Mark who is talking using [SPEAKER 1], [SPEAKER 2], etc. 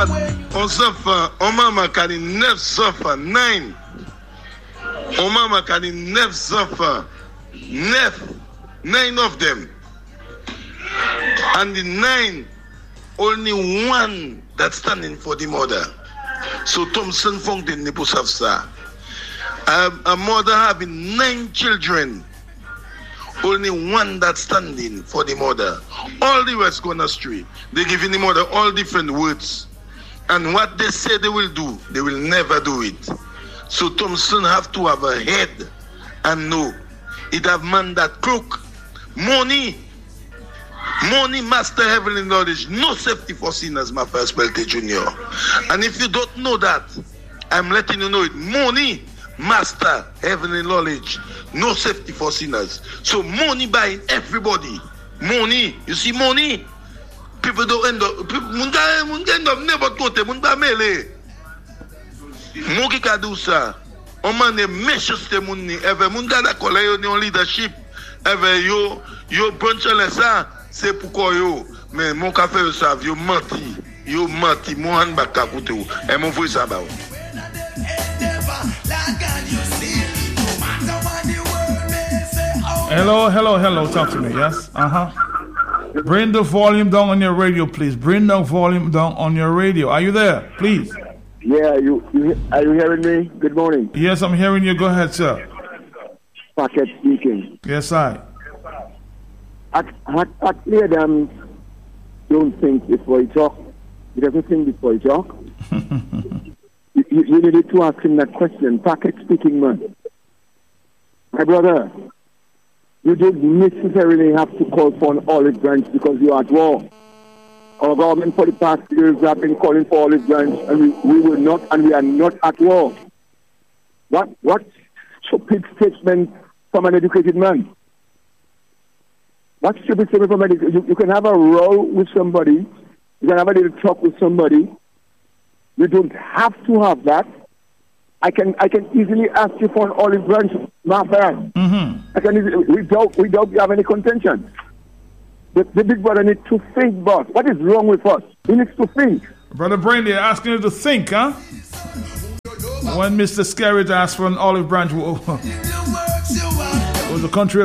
[SPEAKER 1] Soit, aux enfants, on maman qui a 9 enfants, 9. On maman qui a 9 enfants, 9 of them. And the 9, only one that's standing for the mother. So Thompson Fountain ne peut savoir ça. A mother having 9 children, only one that's standing for the mother. All the rest gone astray. They giving the mother all different words. And what they say they will do, they will never do it. So Thompson have to have a head and know. It have man that crook. Money, master heavenly knowledge. No safety for sinners, my first Belte Junior. And if you don't know that, I'm letting you know it. Money, master heavenly knowledge. No safety for sinners. So money buying everybody. Money. You see money? People don't end up. People end up never tote. Munda mele. Moki ka do ça. On man de méchanceté muni. Ever munda da kole yo ni leadership. Ever yo branch le ça. C'est pourquoi yo. Mais mon café yo savent yo menti. Yo menti. Mon han baka koute ou. Et mon voix ça ba ou.
[SPEAKER 2] Hello. Talk to me, yes? Bring the volume down on your radio, please. Bring the volume down on your radio. Are you there? Please.
[SPEAKER 3] Yeah, are you hearing me? Good morning.
[SPEAKER 2] Yes, I'm hearing you. Go ahead, sir.
[SPEAKER 3] Packet speaking.
[SPEAKER 2] Yes, I.
[SPEAKER 3] Actually, Adam don't think before you talk. He doesn't think before you talk. you needed to ask him that question. Packet speaking, man. My brother, you don't necessarily have to call for an olive branch because you're at war. Our government for the past years have been calling for olive branch, and we are not at war. What stupid statement from an educated man? What stupid statement from an educated man? You can have a row with somebody, you can have a little talk with somebody. You don't have to have that. I can easily ask you for an olive branch, my friend. I can easily, without have any contention. The big brother needs to think, boss. What is wrong with us? He needs to think.
[SPEAKER 2] Brother Brain, they're asking you to think, huh? When Mr. Scarrett asked for an olive branch, was the country